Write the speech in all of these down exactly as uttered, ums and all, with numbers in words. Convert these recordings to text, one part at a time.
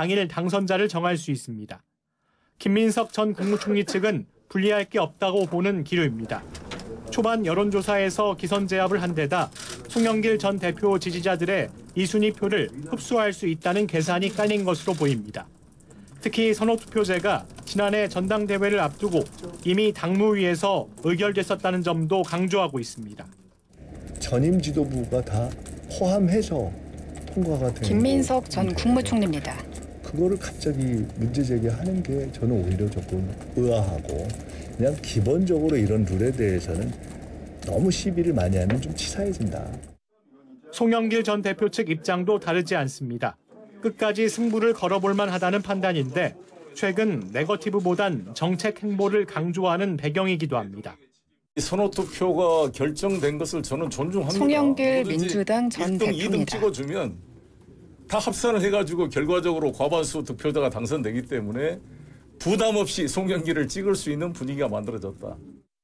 당일 당선자를 정할 수 있습니다. 김민석 전 국무총리 측은 불리할 게 없다고 보는 기류입니다. 초반 여론조사에서 기선 제압을 한 데다 송영길 전 대표 지지자들의 이순위 표를 흡수할 수 있다는 계산이 깔린 것으로 보입니다. 특히 선호투표제가 지난해 전당대회를 앞두고 이미 당무위에서 의결됐었다는 점도 강조하고 있습니다. 전임 지도부가 다 포함해서 통과가 된 김민석 전 국무총리입니다. 그거를 갑자기 문제 제기하는 게 저는 오히려 조금 의아하고 그냥 기본적으로 이런 룰에 대해서는 너무 시비를 많이 하면 좀 치사해진다. 송영길 전 대표 측 입장도 다르지 않습니다. 끝까지 승부를 걸어볼 만하다는 판단인데 최근 네거티브보단 정책 행보를 강조하는 배경이기도 합니다. 선호투표가 결정된 것을 저는 존중합니다. 송영길 민주당 전 일 등, 대표입니다. 이 등 찍어주면 다 합산을 해가지고 결과적으로 과반수 득표자가 당선되기 때문에 부담 없이 송영길을 찍을 수 있는 분위기가 만들어졌다.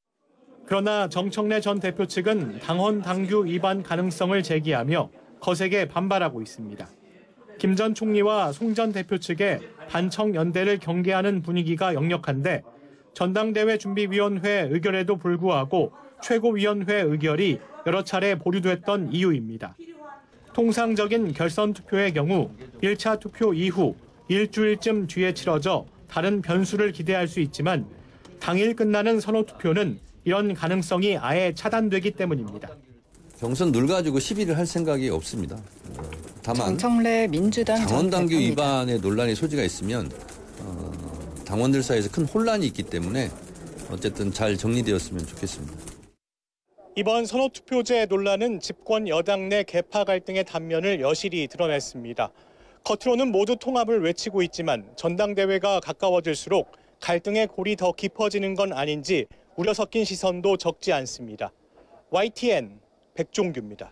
그러나 정청래 전 대표 측은 당헌 당규 위반 가능성을 제기하며 거세게 반발하고 있습니다. 김 전 총리와 송 전 대표 측의 반청 연대를 경계하는 분위기가 역력한데 전당대회 준비위원회 의결에도 불구하고 최고위원회 의결이 여러 차례 보류됐던 이유입니다. 통상적인 결선 투표의 경우 일 차 투표 이후 일주일쯤 뒤에 치러져 다른 변수를 기대할 수 있지만 당일 끝나는 선호투표는 이런 가능성이 아예 차단되기 때문입니다. 경선 룰 가지고 시비를 할 생각이 없습니다. 다만 정청래 민주당 당원 당규 전 위반의 논란의 소지가 있으면 어, 당원들 사이에서 큰 혼란이 있기 때문에 어쨌든 잘 정리되었으면 좋겠습니다. 이번 선호투표제 논란은 집권 여당 내 계파 갈등의 단면을 여실히 드러냈습니다. 겉으로는 모두 통합을 외치고 있지만 전당대회가 가까워질수록 갈등의 골이 더 깊어지는 건 아닌지 우려 섞인 시선도 적지 않습니다. 와이티엔 백종규입니다.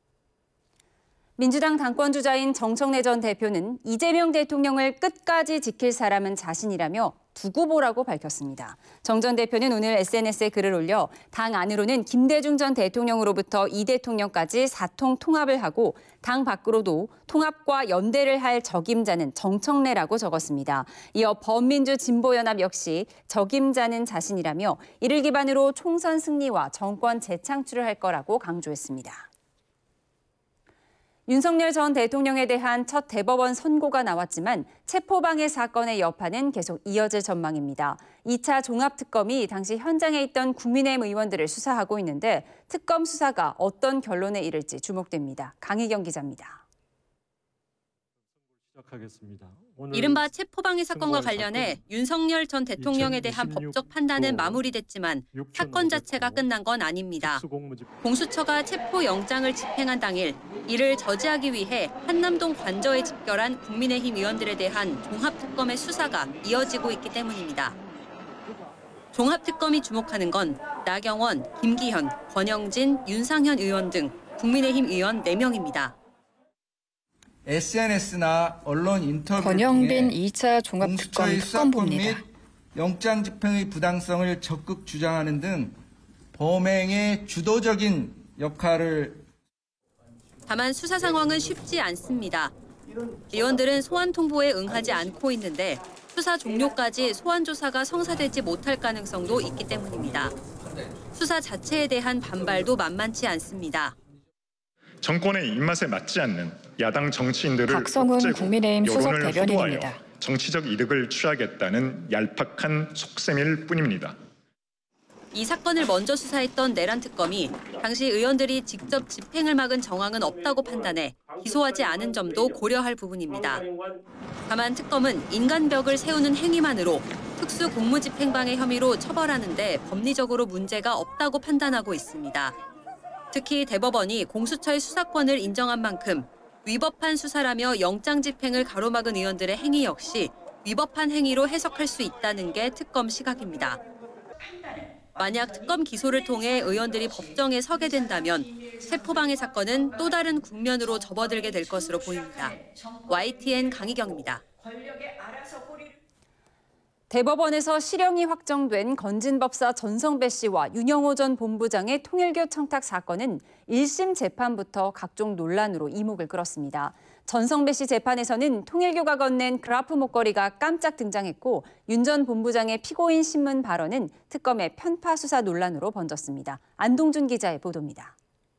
민주당 당권주자인 정청래 전 대표는 이재명 대통령을 끝까지 지킬 사람은 자신이라며 두고 보라고 밝혔습니다. 정 전 대표는 오늘 에스엔에스에 글을 올려 당 안으로는 김대중 전 대통령으로부터 이 대통령까지 사통 통합을 하고 당 밖으로도 통합과 연대를 할 적임자는 정청래라고 적었습니다. 이어 범민주 진보연합 역시 적임자는 자신이라며 이를 기반으로 총선 승리와 정권 재창출을 할 거라고 강조했습니다. 윤석열 전 대통령에 대한 첫 대법원 선고가 나왔지만 체포방해 사건의 여파는 계속 이어질 전망입니다. 이 차 종합특검이 당시 현장에 있던 국민의힘 의원들을 수사하고 있는데 특검 수사가 어떤 결론에 이를지 주목됩니다. 강희경 기자입니다. 시작하겠습니다. 이른바 체포방해 사건과 관련해 윤석열 전 대통령에 대한 법적 판단은 마무리됐지만 사건 자체가 끝난 건 아닙니다. 공수처가 체포영장을 집행한 당일 이를 저지하기 위해 한남동 관저에 집결한 국민의힘 의원들에 대한 종합특검의 수사가 이어지고 있기 때문입니다. 종합특검이 주목하는 건 나경원, 김기현, 권영진, 윤상현 의원 등 국민의힘 의원 네 명입니다. 에스엔에스나 언론 인터뷰를 권영빈 통해 이 차 종합특검 특검봅니다. 영장 집행의 부당성을 적극 주장하는 등 범행의 주도적인 역할을 다만 수사 상황은 쉽지 않습니다. 의원들은 소환 통보에 응하지 않고 있는데 수사 종료까지 소환 조사가 성사되지 못할 가능성도 있기 때문입니다. 수사 자체에 대한 반발도 만만치 않습니다. 정권의 입맛에 맞지 않는 야당 정치인들을 박성훈 국민의힘 수석 대변인입니다. 정치적 이득을 취하겠다는 얄팍한 속셈일 뿐입니다. 이 사건을 먼저 수사했던 내란 특검이 당시 의원들이 직접 집행을 막은 정황은 없다고 판단해 기소하지 않은 점도 고려할 부분입니다. 다만 특검은 인간벽을 세우는 행위만으로 특수 공무집행방해 혐의로 처벌하는 데 법리적으로 문제가 없다고 판단하고 있습니다. 특히 대법원이 공수처의 수사권을 인정한 만큼 위법한 수사라며 영장 집행을 가로막은 의원들의 행위 역시 위법한 행위로 해석할 수 있다는 게 특검 시각입니다. 만약 특검 기소를 통해 의원들이 법정에 서게 된다면 체포방해 사건은 또 다른 국면으로 접어들게 될 것으로 보입니다. 와이티엔 강희경입니다. 대법원에서 실형이 확정된 건진법사 전성배 씨와 윤영호 전 본부장의 통일교 청탁 사건은 일 심 재판부터 각종 논란으로 이목을 끌었습니다. 전성배 씨 재판에서는 통일교가 건넨 그라프 목걸이가 깜짝 등장했고 윤 전 본부장의 피고인 신문 발언은 특검의 편파 수사 논란으로 번졌습니다. 안동준 기자의 보도입니다.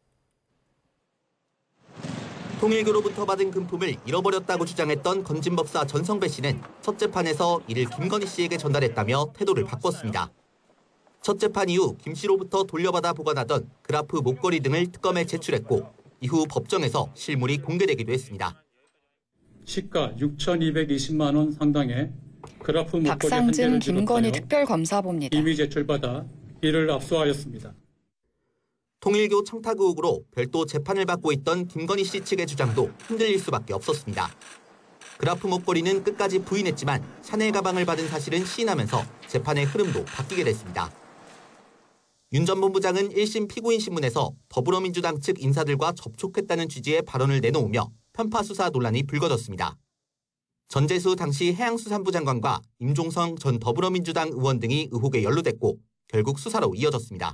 통일교로부터 받은 금품을 잃어버렸다고 주장했던 건진법사 전성배 씨는 첫 재판에서 이를 김건희 씨에게 전달했다며 태도를 바꿨습니다. 첫 재판 이후 김 씨로부터 돌려받아 보관하던 그라프 목걸이 등을 특검에 제출했고 이후 법정에서 실물이 공개되기도 했습니다. 시가 육천이백이십만 원 상당의 그라프 목걸이 한 박상진 개를 김건희 비롯하여 특별검사봅니다. 이미 제출받아 이를 압수하였습니다. 통일교 청탁 의혹으로 별도 재판을 받고 있던 김건희 씨 측의 주장도 흔들릴 수밖에 없었습니다. 그라프 목걸이는 끝까지 부인했지만 샤넬 가방을 받은 사실은 시인하면서 재판의 흐름도 바뀌게 됐습니다. 윤 전 본부장은 일 심 피고인 신문에서 더불어민주당 측 인사들과 접촉했다는 취지의 발언을 내놓으며 편파 수사 논란이 불거졌습니다. 전재수 당시 해양수산부 장관과 임종성 전 더불어민주당 의원 등이 의혹에 연루됐고 결국 수사로 이어졌습니다.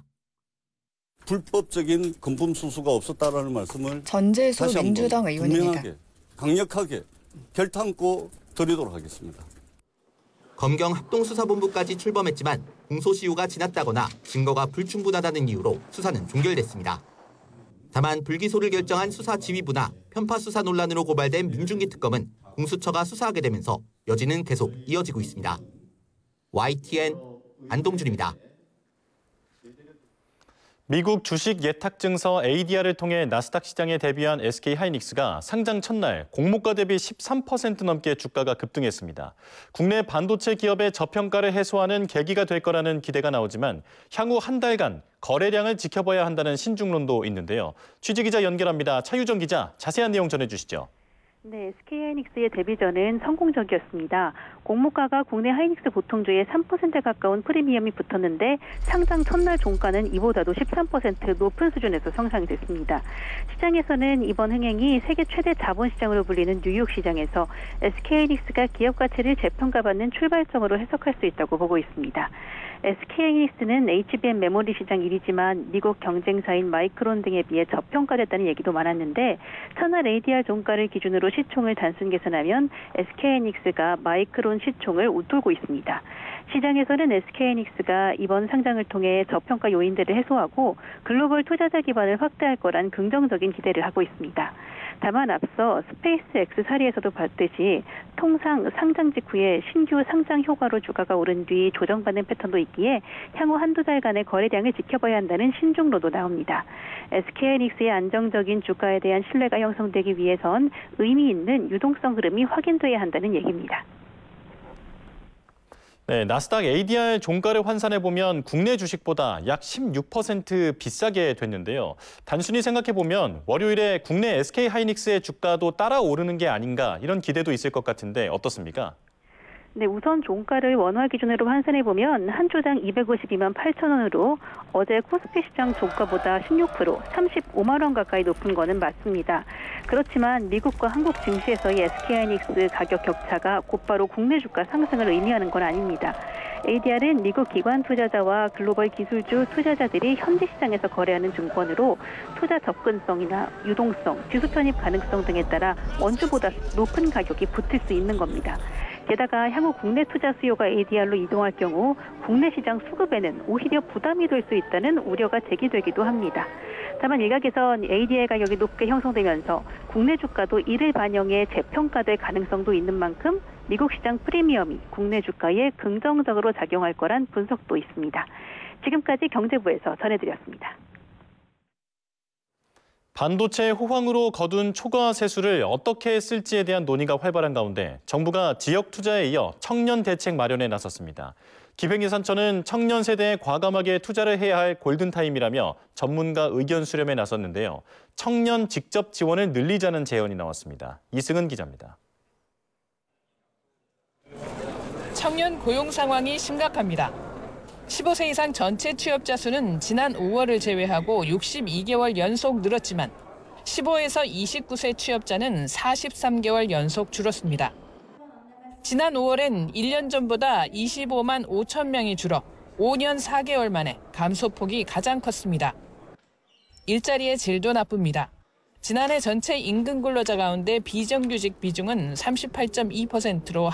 불법적인 금품 수수가 없었다라는 말씀을 전재수 다시 한번 민주당 의원입니다. 분명하게, 강력하게 결탄코 드리도록 하겠습니다. 검경 합동수사본부까지 출범했지만 공소시효가 지났다거나 증거가 불충분하다는 이유로 수사는 종결됐습니다. 다만 불기소를 결정한 수사지휘부나 편파 수사 논란으로 고발된 민중기 특검은 공수처가 수사하게 되면서 여지는 계속 이어지고 있습니다. 와이티엔 안동준입니다. 미국 주식 예탁 증서 에이디알을 통해 나스닥 시장에 데뷔한 에스케이하이닉스가 상장 첫날 공모가 대비 십삼 퍼센트 넘게 주가가 급등했습니다. 국내 반도체 기업의 저평가를 해소하는 계기가 될 거라는 기대가 나오지만 향후 한 달간 거래량을 지켜봐야 한다는 신중론도 있는데요. 취재기자 연결합니다. 차유정 기자, 자세한 내용 전해주시죠. 네, 에스케이하이닉스의 데뷔전은 성공적이었습니다. 공모가가 국내 하이닉스 보통주의 삼 퍼센트에 가까운 프리미엄이 붙었는데 상장 첫날 종가는 이보다도 십삼 퍼센트 높은 수준에서 성장이 됐습니다. 시장에서는 이번 흥행이 세계 최대 자본시장으로 불리는 뉴욕 시장에서 에스케이하이닉스가 기업 가치를 재평가받는 출발점으로 해석할 수 있다고 보고 있습니다. 에스케이하이닉스는 에이치비엠 메모리 시장 일 위지만 미국 경쟁사인 마이크론 등에 비해 저평가됐다는 얘기도 많았는데 첫날 에이디알 종가를 기준으로 시총을 단순 계산하면 에스케이하이닉스가 마이크론 시총을 웃돌고 있습니다. 시장에서는 에스케이하이닉스가 이번 상장을 통해 저평가 요인들을 해소하고 글로벌 투자자 기반을 확대할 거란 긍정적인 기대를 하고 있습니다. 다만 앞서 스페이스X 사례에서도 봤듯이 통상 상장 직후에 신규 상장 효과로 주가가 오른 뒤 조정받는 패턴도 있기에 향후 한두 달간의 거래량을 지켜봐야 한다는 신중로도 나옵니다. 에스케이하이닉스의 안정적인 주가에 대한 신뢰가 형성되기 위해선 의미 있는 유동성 흐름이 확인돼야 한다는 얘기입니다. 네, 나스닥 에이디알 종가를 환산해보면 국내 주식보다 약 십육 퍼센트 비싸게 됐는데요. 단순히 생각해보면 월요일에 국내 에스케이하이닉스의 주가도 따라 오르는 게 아닌가 이런 기대도 있을 것 같은데 어떻습니까? 네, 우선 종가를 원화 기준으로 환산해보면 한 주당 이백오십이만 팔천 원으로 어제 코스피 시장 종가보다 십육 퍼센트, 삼십오만 원 가까이 높은 거는 맞습니다. 그렇지만 미국과 한국 증시에서의 에스케이하이닉스 가격 격차가 곧바로 국내 주가 상승을 의미하는 건 아닙니다. 에이디알은 미국 기관 투자자와 글로벌 기술주 투자자들이 현지 시장에서 거래하는 증권으로 투자 접근성이나 유동성, 지수 편입 가능성 등에 따라 원주보다 높은 가격이 붙을 수 있는 겁니다. 게다가 향후 국내 투자 수요가 에이디알로 이동할 경우 국내 시장 수급에는 오히려 부담이 될 수 있다는 우려가 제기되기도 합니다. 다만 일각에선 에이디알 가격이 높게 형성되면서 국내 주가도 이를 반영해 재평가될 가능성도 있는 만큼 미국 시장 프리미엄이 국내 주가에 긍정적으로 작용할 거란 분석도 있습니다. 지금까지 경제부에서 전해드렸습니다. 반도체 호황으로 거둔 초과 세수를 어떻게 쓸지에 대한 논의가 활발한 가운데 정부가 지역 투자에 이어 청년 대책 마련에 나섰습니다. 기획예산처는 청년 세대에 과감하게 투자를 해야 할 골든타임이라며 전문가 의견 수렴에 나섰는데요. 청년 직접 지원을 늘리자는 제언이 나왔습니다. 이승은 기자입니다. 청년 고용 상황이 심각합니다. 십오 세 이상 전체 취업자 수는 지난 오월을 제외하고 육십이 개월 연속 늘었지만 십오에서 이십구 세 취업자는 사십삼 개월 연속 줄었습니다. 지난 오월엔 일 년 전보다 이십오만 오천 명이 줄어 오 년 사 개월 만에 감소폭이 가장 컸습니다. 일자리의 질도 나쁩니다. 지난해 전체 임금 근로자 가운데 비정규직 비중은 삼십팔 점 이 퍼센트로